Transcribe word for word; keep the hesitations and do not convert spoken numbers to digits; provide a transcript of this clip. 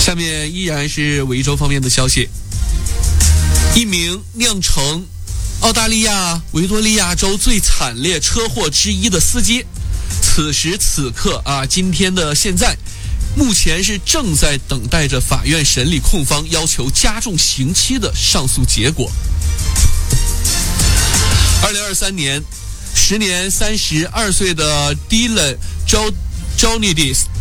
下面依然是维州方面的消息，一名酿成澳大利亚维多利亚州最惨烈车祸之一的司机，此时此刻啊，今天的现在目前是正在等待着法院审理控方要求加重刑期的上诉结果。二零二三年，时年三十二岁的 Dylan Johnidis